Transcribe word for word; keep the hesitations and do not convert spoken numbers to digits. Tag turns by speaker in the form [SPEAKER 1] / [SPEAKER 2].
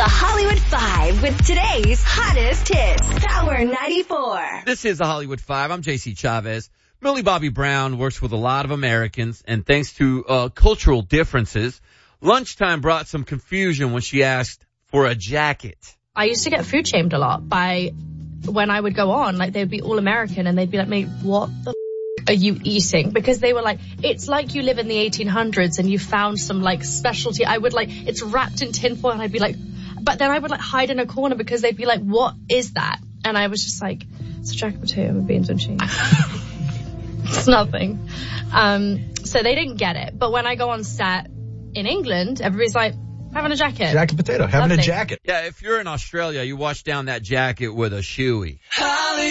[SPEAKER 1] The Hollywood Five with today's hottest hits. Power ninety-four.
[SPEAKER 2] This is the Hollywood Five. I'm J C Chavez. Millie Bobby Brown works with a lot of Americans, and thanks to uh, cultural differences, lunchtime brought some confusion when she asked for a jacket.
[SPEAKER 3] I used to get food shamed a lot by when I would go on, like they'd be all American and they'd be like, mate, what the f- are you eating? Because they were like, it's like you live in the eighteen hundreds and you found some like specialty. I would like, it's wrapped in tinfoil, and I'd be like, but then I would like hide in a corner because they'd be like, what is that? And I was just like, it's a jacket potato with beans and cheese. It's nothing. Um, so they didn't get it. But when I go on set in England, everybody's like, having a jacket.
[SPEAKER 4] Jacket potato, having
[SPEAKER 3] Lovely.
[SPEAKER 4] a jacket.
[SPEAKER 2] Yeah, if you're in Australia, you wash down that jacket with a shoey.